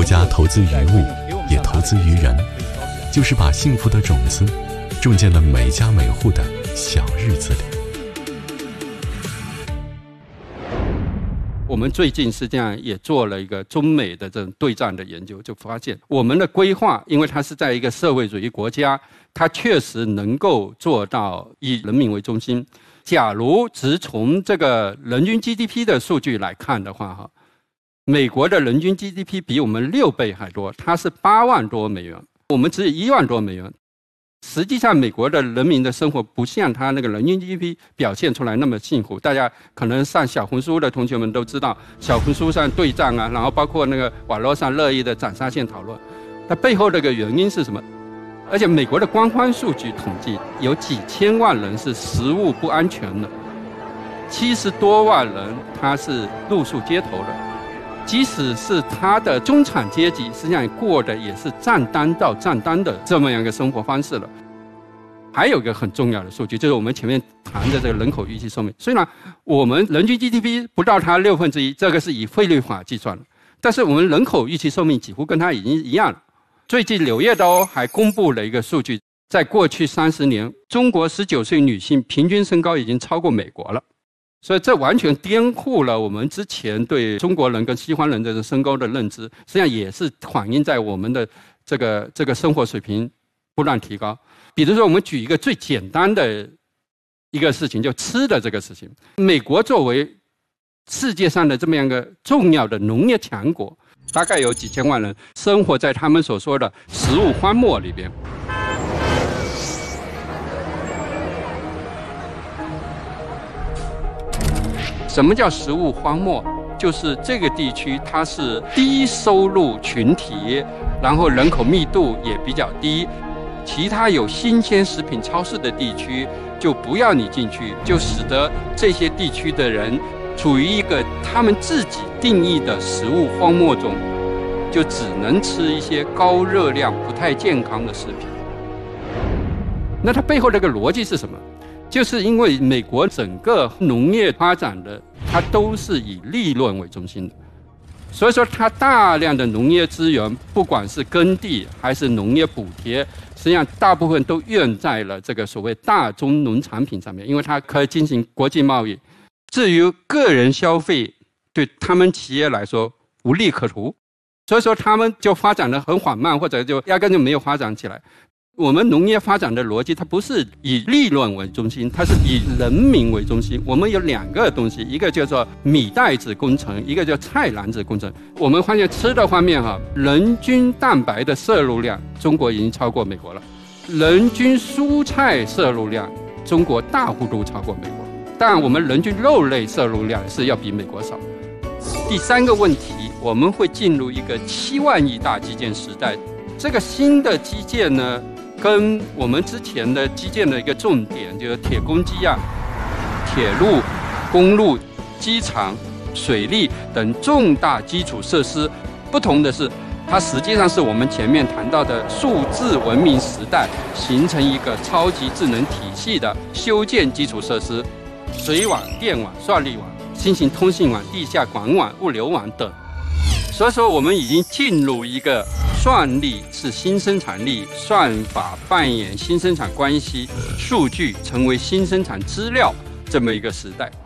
家投资于物，也投资于人，就是把幸福的种子种进了每家每户的小日子里。 我们最近实际上也做了一个中美的这种对战的研究，就发现我们的规划，因为它是在一个社会主义国家，它确实能够做到以人民为中心。假如只从这个人均 GDP 的数据来看的话，美国的人均 GDP 比我们6倍还多，它是8万多美元，我们只有1万多美元。实际上美国的人民的生活不像他那个人均 GDP 表现出来那么幸福。大家可能上小红书的同学们都知道，小红书上对战啊，然后包括那个网络上热议的斩杀线讨论，它背后的一个原因是什么？而且美国的官方数据统计，有几千万人是食物不安全的，70多万人他是露宿街头的，即使是他的中产阶级，实际上过的也是账单到账单的这么样一个生活方式了。还有一个很重要的数据，就是我们前面谈的这个人口预期寿命。虽然我们人均 GDP 不到它1/6，这个是以费率法计算的，但是我们人口预期寿命几乎跟它已经一样了。最近柳叶刀还公布了一个数据，在过去30年，中国19岁女性平均身高已经超过美国了。所以这完全颠覆了我们之前对中国人跟西方人的身高的认知，实际上也是反映在我们的这个生活水平不断提高。比如说我们举一个最简单的一个事情，就吃的这个事情。美国作为世界上的这么样一个重要的农业强国，大概有几千万人生活在他们所说的食物荒漠里边。什么叫食物荒漠？就是这个地区它是低收入群体，然后人口密度也比较低，其他有新鲜食品超市的地区就不要你进去，就使得这些地区的人处于一个他们自己定义的食物荒漠中，就只能吃一些高热量不太健康的食品。那它背后这个逻辑是什么？就是因为美国整个农业发展的它都是以利润为中心的，所以说它大量的农业资源，不管是耕地还是农业补贴，实际上大部分都用在了这个所谓大宗农产品上面，因为它可以进行国际贸易。至于个人消费，对他们企业来说无利可图，所以说他们就发展得很缓慢，或者就压根就没有发展起来。我们农业发展的逻辑，它不是以利润为中心，它是以人民为中心。我们有2个东西，一个叫做米袋子工程，一个叫菜篮子工程。我们发现吃的方面人均蛋白的摄入量，中国已经超过美国了；人均蔬菜摄入量，中国大幅度超过美国。但我们人均肉类摄入量是要比美国少。第3个问题，我们会进入一个7万亿大基建时代。这个新的基建呢，跟我们之前的基建的一个重点，就是铁公鸡啊、铁路、公路、机场、水利等重大基础设施不同的是，它实际上是我们前面谈到的数字文明时代形成一个超级智能体系的修建基础设施，水网、电网、算力网、新型通信网、地下管网、物流网等。所以说我们已经进入一个算力是新生产力，算法扮演新生产关系，数据成为新生产资料这么一个时代。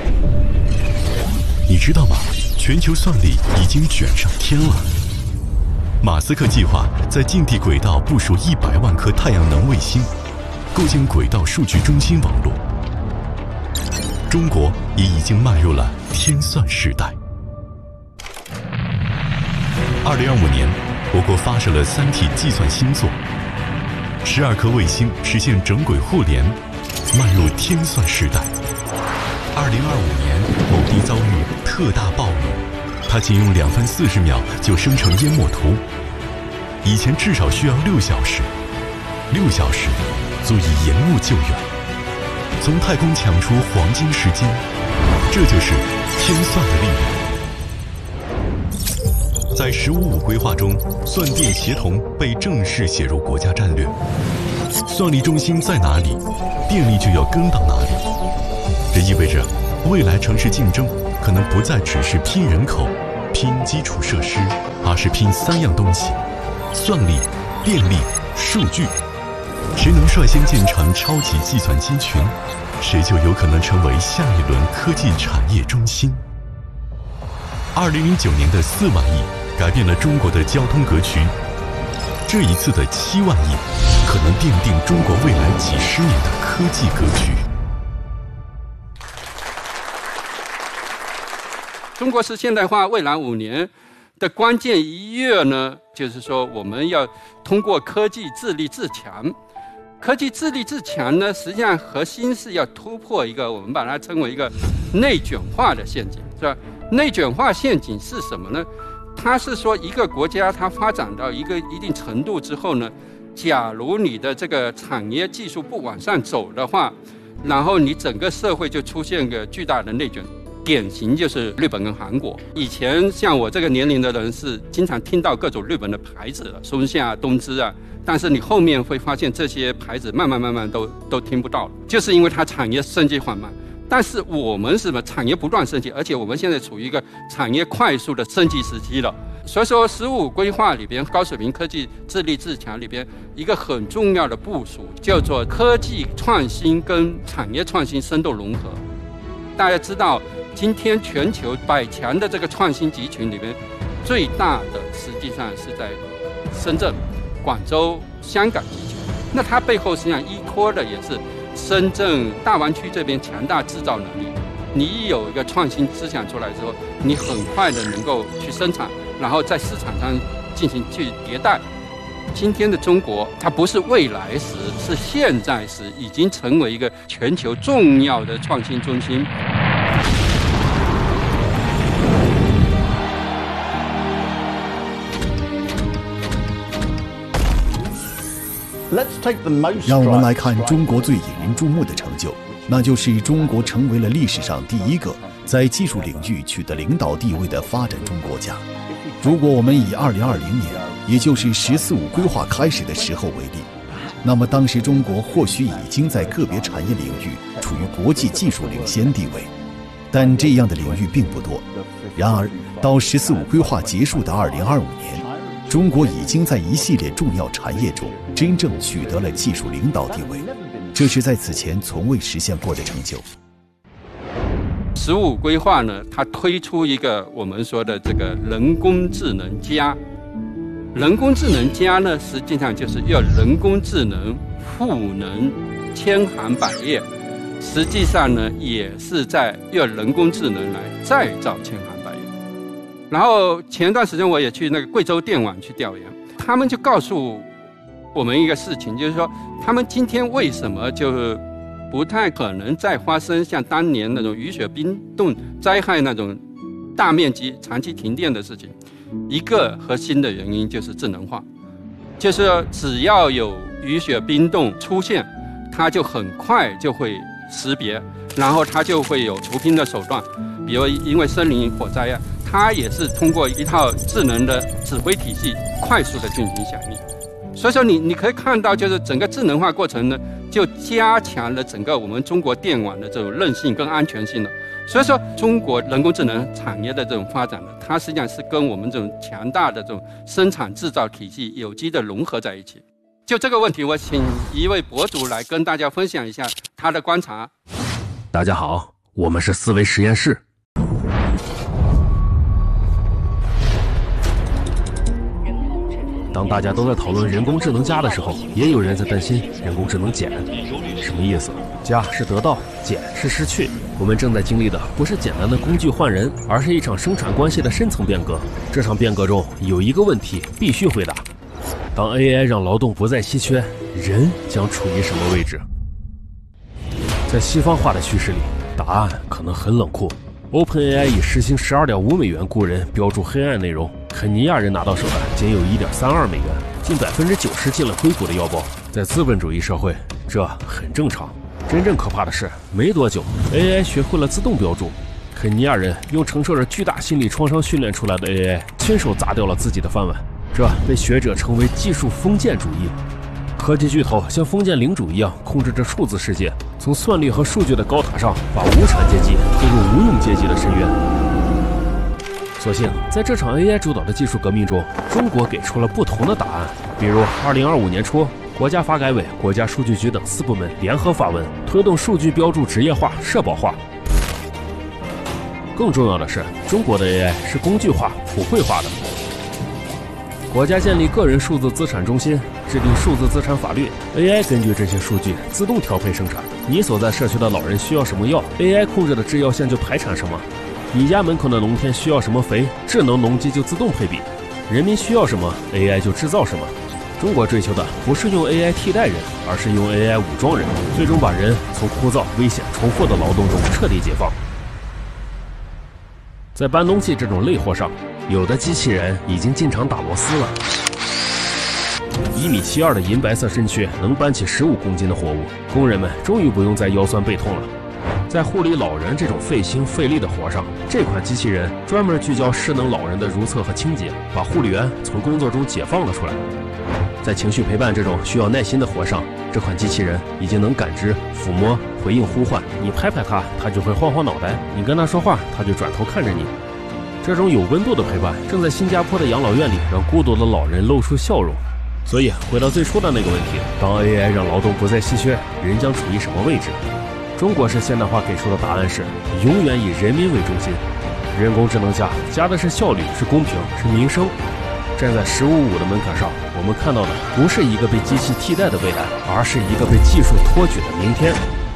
你知道吗？全球算力已经卷上天了。马斯克计划在近地轨道部署100万颗太阳能卫星，构建轨道数据中心网络。中国也已经迈入了天算时代。2025年，我国发射了3体计算星座，12颗卫星实现整轨互联，迈入天算时代。2025年，某地遭遇特大暴雨，它仅用2分40秒就生成淹没图，以前至少需要6小时，6小时足以延误救援，从太空抢出黄金时间，这就是天算的力量。在“十五五”规划中，算电协同被正式写入国家战略。算力中心在哪里，电力就要跟到哪里。这意味着，未来城市竞争可能不再只是拼人口、拼基础设施，而怕是拼3样东西：算力、电力、数据。谁能率先建成超级计算机群，谁就有可能成为下一轮科技产业中心。2009年的4万亿改变了中国的交通格局，这一次的7万亿可能奠定中国未来几十年的科技格局。 中国式现代化未来5年的关键一跃呢，就是说我们要通过科技自立自强。科技自立自强呢，实际上核心是要突破一个我们把它称为一个内卷化的陷阱，是吧？内卷化陷阱是什么呢？它是说一个国家它发展到一个一定程度之后呢，假如你的这个产业技术不往上走的话，然后你整个社会就出现个巨大的内卷。典型就是日本跟韩国。以前像我这个年龄的人是经常听到各种日本的牌子了，松下、东芝啊，但是你后面会发现这些牌子慢慢都听不到了，就是因为它产业升级缓慢。但是我们是什么？产业不断升级，而且我们现在处于一个产业快速的升级时期了。所以说15规划里边高水平科技自立自强里边一个很重要的部署叫做科技创新跟产业创新深度融合。大家知道今天全球100强的这个创新集群里面，最大的实际上是在深圳、广州、香港集群。那它背后实际上依托的也是深圳大湾区这边强大制造能力。你一有一个创新思想出来之后，你很快的能够去生产，然后在市场上进行去迭代。今天的中国，它不是未来时，是现在时，已经成为一个全球重要的创新中心。 让我们来看中国最引人注目的成就，那就是中国成为了历史上第一个在技术领域取得领导地位的发展中国家。如果我们以2020年，也就是“14·5”规划开始的时候为例，那么当时中国或许已经在个别产业领域处于国际技术领先地位，但这样的领域并不多。然而，到“14·5”规划结束的2025年，中国已经在一系列重要产业中真正取得了技术领导地位，这是在此前从未实现过的成就。 15规划呢，它推出一个我们说的这个人工智能+。人工智能+呢，实际上就是要人工智能赋能千行百业，实际上呢，也是在用人工智能来再造千行百业。然后前段时间我也去那个贵州电网去调研，他们就告诉我们一个事情，就是说他们今天为什么就不太可能再发生像当年那种雨雪冰冻灾害那种大面积长期停电的事情。一个核心的原因就是智能化，就是只要有雨雪冰冻出现，它就很快就会识别，然后它就会有除冰的手段。比如因为森林火灾啊，它也是通过一套智能的指挥体系快速的进行响应。所以说你可以看到，就是整个智能化过程呢，就加强了整个我们中国电网的这种韧性跟安全性了。所以说，中国人工智能产业的这种发展呢，它实际上是跟我们这种强大的这种生产制造体系有机的融合在一起。就这个问题，我请一位博主来跟大家分享一下他的观察。 大家好，我们是思维实验室。当大家都在讨论人工智能+的时候，也有人在担心人工智能减。什么意思？加是得到，减是失去。我们正在经历的不是简单的工具换人，而是一场生产关系的深层变革。这场变革中有一个问题必须回答：当 AI 让劳动不再稀缺，人将处于什么位置？在西方化的叙事里，答案可能很冷酷。OpenAI 以时薪12.5美元雇人标注黑暗内容，肯尼亚人拿到手的仅有1.32美元，近90%进了硅谷的腰包。在资本主义社会，这很正常。真正可怕的是，没多久 AI 学会了自动标注。肯尼亚人用承受着巨大心理创伤训练出来的 AI 亲手砸掉了自己的饭碗，这被学者称为技术封建主义。科技巨头像封建领主一样控制着数字世界，从算力和数据的高塔上把无产阶级推入无用阶级的深渊。 所幸在这场 AI 主导的技术革命中，中国给出了不同的答案。比如2025年初，国家发改委、国家数据局等4部门联合发文，推动数据标注职业化、社保化。更重要的是，中国的 AI 是工具化、普惠化的。国家建立个人数字资产中心，制定数字资产法律 ，AI 根据这些数据自动调配生产。你所在社区的老人需要什么药 ，AI 控制的制药线就排产什么；你家门口的农田需要什么肥，智能农机就自动配比。人民需要什么 ，AI 就制造什么。中国追求的不是用 AI 替代人，而是用 AI 武装人，最终把人从枯燥、危险、重复的劳动中彻底解放。在搬东西这种累活上，有的机器人已经进场打螺丝了。1.72米的银白色身躯能搬起15公斤的活物，工人们终于不用再腰酸背痛了。在护理老人这种费心费力的活上，这款机器人专门聚焦失能老人的如厕和清洁，把护理员从工作中解放了出来。在情绪陪伴这种需要耐心的活上，这款机器人已经能感知、抚摸、回应呼唤。你拍拍它，它就会晃晃脑袋；你跟它说话，它就转头看着你。这种有温度的陪伴，正在新加坡的养老院里让孤独的老人露出笑容。所以，回到最初的那个问题，当 AI 让劳动不再稀缺，人将处于什么位置？中国式现代化给出的答案是：永远以人民为中心。人工智能加的是效率，是公平，是民生。站在15.5的门槛上，我们看到的不是一个被机器替代的未来，而是一个被技术托举的明天。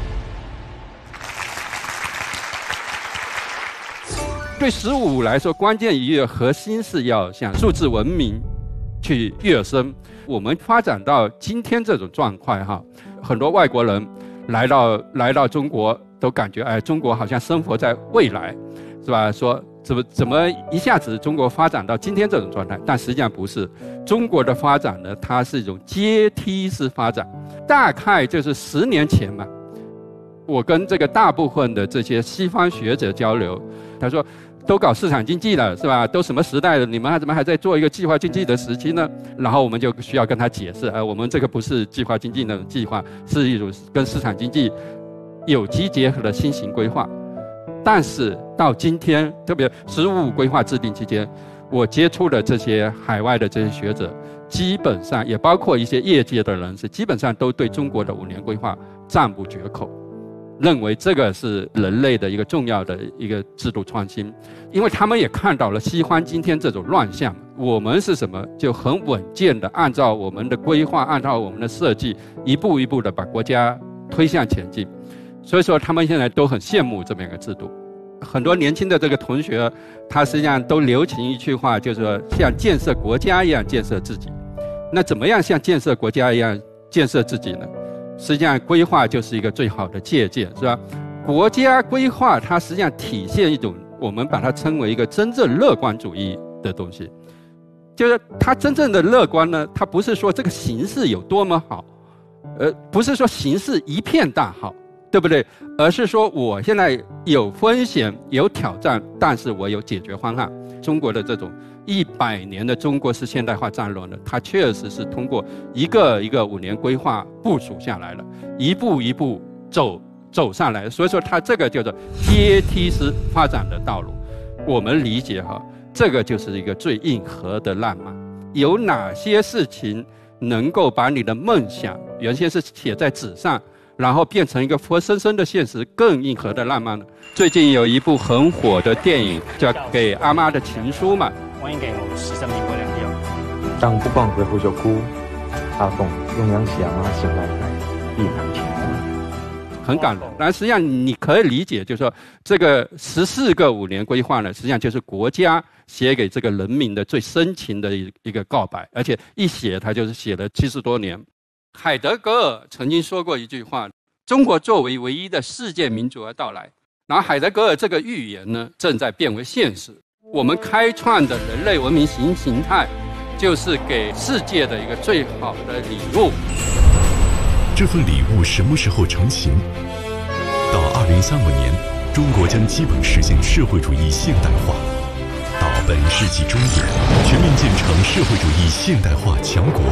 对15.5来说，关键一个核心是要向数字文明去跃升。我们发展到今天这种状况很多外国人来到中国都感觉中国好像生活在未来，是吧？说怎么一下子中国发展到今天这种状态？但实际上不是，中国的发展呢，它是一种阶梯式发展。大概就是10年前嘛，我跟这个大部分的这些西方学者交流，他说都搞市场经济了，是吧？都什么时代了，你们怎么还在做一个计划经济的时期呢？然后我们就需要跟他解释，我们这个不是计划经济那种计划，是一种跟市场经济有机结合的新型规划。但是到今天，特别15.5规划制定期间，我接触的这些海外的这些学者，基本上也包括一些业界的人士，基本上都对中国的5年规划赞不绝口，认为这个是人类的一个重要的一个制度创新。因为他们也看到了西方今天这种乱象，我们是什么？就很稳健的按照我们的规划，按照我们的设计，一步一步的把国家推向前进。所以说他们现在都很羡慕这么一个制度。很多年轻的这个同学，他实际上都流行一句话，就是说像建设国家一样建设自己。那怎么样像建设国家一样建设自己呢？实际上规划就是一个最好的借鉴，是吧？国家规划它实际上体现一种，我们把它称为一个真正乐观主义的东西。就是它真正的乐观呢，它不是说这个形势有多么好，不是说形势一片大好，对不对？而是说我现在有风险有挑战，但是我有解决方案。中国的这种100年的中国式现代化战略呢，它确实是通过一个一个5年规划部署下来了，一步一步走上来。所以说它这个叫做阶梯式发展的道路。我们理解这个就是一个最硬核的浪漫。有哪些事情能够把你的梦想原先是写在纸上，然后变成一个活生生的现实，更硬核的浪漫呢？最近有一部很火的电影叫《给阿妈的情書》嘛。 我已經14年過兩日。 當不講回覆就哭，阿鳳永遠是阿媽醒來的意難平。 很感人，但实际上你可以理解，就是说这个14个5年规划呢，实际上就是国家写给这个人民的最深情的一个告白，而且一写他就是写了70多年。海德格尔曾经说过一句话：中国作为唯一的世界民族而到来。然后海德格尔这个预言呢，正在变为现实。我们开创的人类文明新形态，就是给世界的一个最好的礼物。 这份礼物什么时候成型？到2035年，中国将基本实现社会主义现代化。到本世纪中叶，全面建成社会主义现代化强国。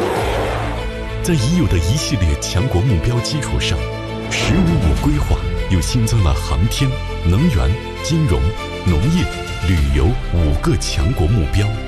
在已有的一系列强国目标基础上，15.5规划又新增了航天、能源、金融、农业、旅游5个强国目标。